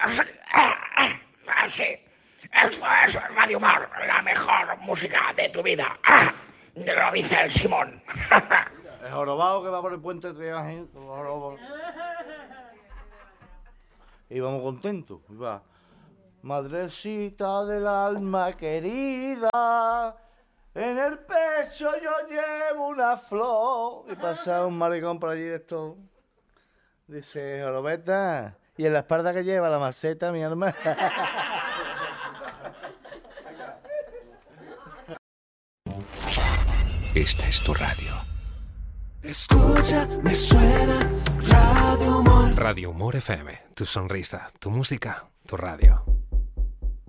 Así. Esto es Radio Humor, la mejor música de tu vida. Lo dice el Simón. El jorobado que va por el puente de triaje. Y vamos contentos. Y va. Madrecita del alma querida, en el pecho yo llevo una flor. Y pasa un maricón por allí de esto. Dice, jorobeta, y en la espalda que lleva la maceta, mi hermana. Esta es tu radio. Escucha, me suena Radio Humor. Radio Humor FM, tu sonrisa, tu música, tu radio.